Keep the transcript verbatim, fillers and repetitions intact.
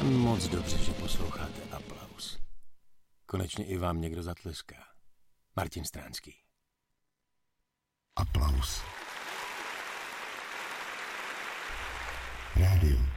Je moc dobře, že posloucháte Aplaus. Konečně i vám někdo zatleská. Martin Stránský. Aplaus. Rádio.